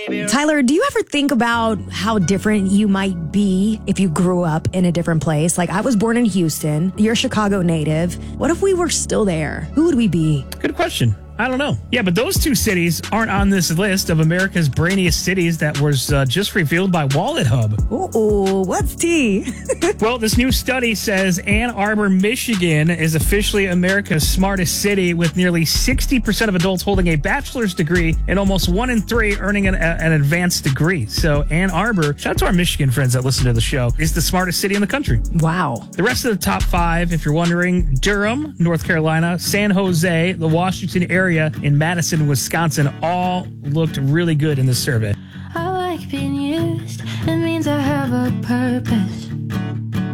Tyler, do you ever think about how different you might be if you grew up in a different place? Like, I was born in Houston. You're a Chicago native. What if we were still there? Who would we be? Good question. I don't know. Yeah, but those two cities aren't on this list of America's brainiest cities that was just revealed by WalletHub. Ooh, what's tea? Well, this new study says Ann Arbor, Michigan is officially America's smartest city, with nearly 60% of adults holding a bachelor's degree and almost 1 in 3 earning an advanced degree. So Ann Arbor, shout out to our Michigan friends that listen to the show, is the smartest city in the country. Wow. The rest of the top 5, if you're wondering, Durham, North Carolina, San Jose, the Washington area, in Madison, Wisconsin, all looked really good in this survey. I like being used. It means I have a purpose.